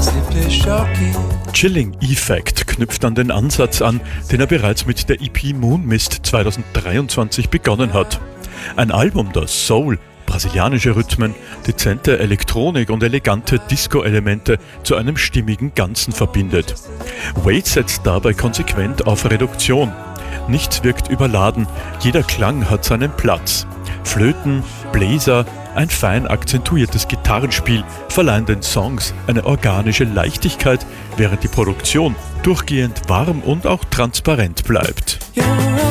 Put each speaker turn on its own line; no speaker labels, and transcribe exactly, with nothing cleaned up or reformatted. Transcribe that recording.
Chilling Effect knüpft an den Ansatz an, den er bereits mit der E P Moon Mist zweitausenddreiundzwanzig begonnen hat. Ein Album, das Soul, brasilianische Rhythmen, dezente Elektronik und elegante Disco-Elemente zu einem stimmigen Ganzen verbindet. Wade setzt dabei konsequent auf Reduktion. Nichts wirkt überladen, jeder Klang hat seinen Platz. Flöten, Bläser, ein fein akzentuiertes Gitarrenspiel verleihen den Songs eine organische Leichtigkeit, während die Produktion durchgehend warm und auch transparent bleibt.